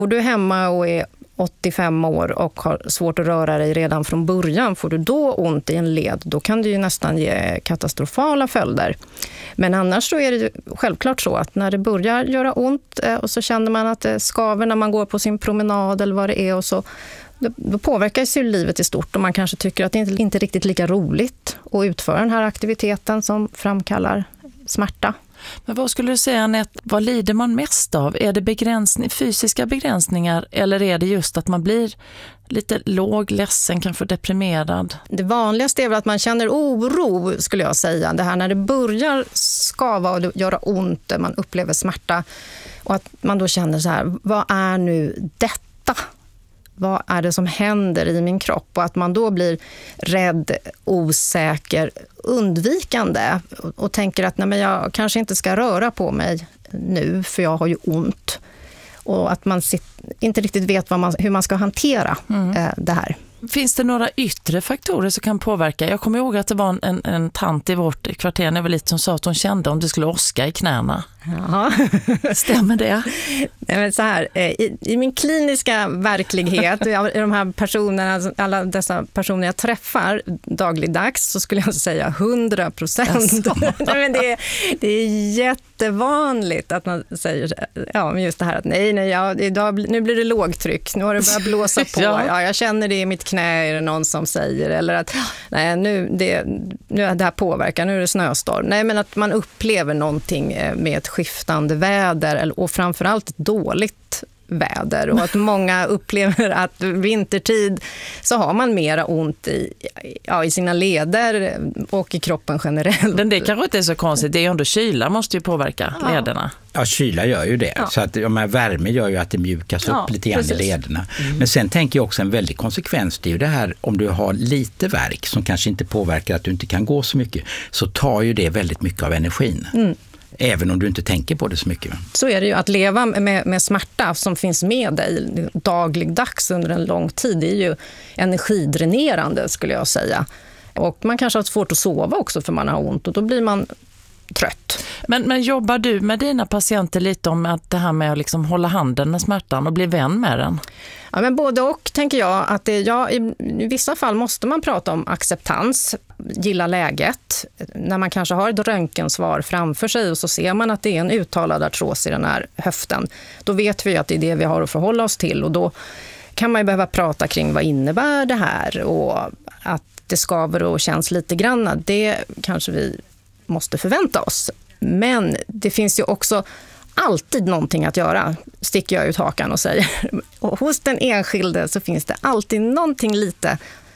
Och du är hemma och är 85 år och har svårt att röra dig redan från början, får du då ont i en led, då kan det ju nästan ge katastrofala följder. Men annars så är det ju självklart så att när det börjar göra ont och så känner man att det skaver när man går på sin promenad eller vad det är, och så då påverkas ju livet i stort och man kanske tycker att det inte är riktigt lika roligt att utföra den här aktiviteten som framkallar smärta. Men vad skulle du säga, Anette, vad lider man mest av? Är det fysiska begränsningar eller är det just att man blir lite låg, ledsen, kanske deprimerad? Det vanligaste är väl att man känner oro, skulle jag säga. Det här när det börjar skava och göra ont, man upplever smärta och att man då känner så här, vad är nu detta? Vad är det som händer i min kropp? Och att man då blir rädd, osäker, undvikande och tänker att nej, men jag kanske inte ska röra på mig nu för jag har ju ont. Och att man inte riktigt vet hur man ska hantera det här. Finns det några yttre faktorer som kan påverka? Jag kommer ihåg att det var en tant i vårt kvarter när jag var lite som sa att hon kände om det skulle åska i knäna. Ja. Stämmer det? Nej, men så här, i min kliniska verklighet, i de här personerna, alla dessa personer jag träffar dagligdags, så skulle jag säga 100%. Men det är jättevanligt att man säger just det här att nu blir det lågtryck, nu har det börjat blåsa på, jag känner det i mitt knä, är det någon som säger, eller att nej, nu det här påverkar, nu är det snöstorm. Nej, men att man upplever någonting med ett skiftande väder och framförallt ett dåligt väder, och att många upplever att vintertid så har man mera ont i sina leder och i kroppen generellt. Men det kanske inte är så konstigt, det är ju ändå kyla måste ju påverka lederna. Ja, kyla gör ju det. Ja. Så att värme gör ju att det mjukas upp lite grann i lederna. Men sen tänker jag också en väldig konsekvens, det är ju det här, om du har lite värk som kanske inte påverkar att du inte kan gå så mycket, så tar ju det väldigt mycket av energin. Även om du inte tänker på det så mycket. Så är det ju. Att leva med smärta som finns med dig dagligdags under en lång tid, det är ju energidränerande, skulle jag säga. Och man kanske har svårt att sova också för man har ont, och då blir man trött. Men jobbar du med dina patienter lite om att det här med att liksom hålla handen med smärtan och bli vän med den? Ja, men både och tänker jag. Att i vissa fall måste man prata om acceptans, gilla läget. När man kanske har ett röntgensvar framför sig och så ser man att det är en uttalad artros i den här höften. Då vet vi att det är det vi har att förhålla oss till, och då kan man ju behöva prata kring vad innebär det här, och att det skaver och känns lite grann. Det kanske vi måste förvänta oss. Men det finns ju också alltid någonting att göra, sticker jag ut hakan och säger. Och hos den enskilde så finns det alltid någonting lite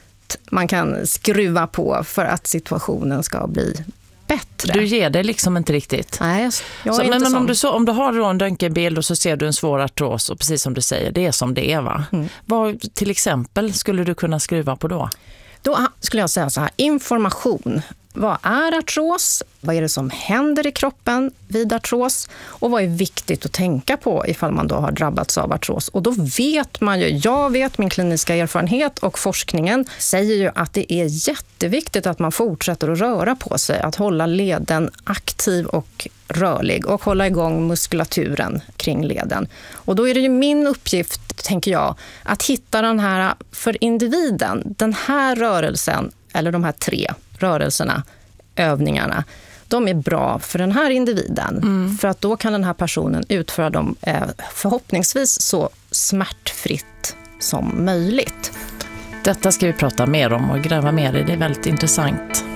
man kan skruva på för att situationen ska bli bättre. Du ger det liksom inte riktigt. Nej, jag är inte men om du har då en röntgenbild och så ser du en svår artros, och precis som du säger, det är som det är, va? Vad till exempel skulle du kunna skruva på då? Då skulle jag säga så här, information. Vad är artros? Vad är det som händer i kroppen vid artros? Och vad är viktigt att tänka på ifall man då har drabbats av artros? Och då vet man ju, jag vet, min kliniska erfarenhet och forskningen säger ju att det är jätteviktigt att man fortsätter att röra på sig. Att hålla leden aktiv och rörlig och hålla igång muskulaturen kring leden. Och då är det ju min uppgift, tänker jag, att hitta den här för individen, den här rörelsen, eller de här 3 rörelserna, övningarna, de är bra för den här individen. För att då kan den här personen utföra dem förhoppningsvis så smärtfritt som möjligt. Detta ska vi prata mer om och gräva mer i, det är väldigt intressant.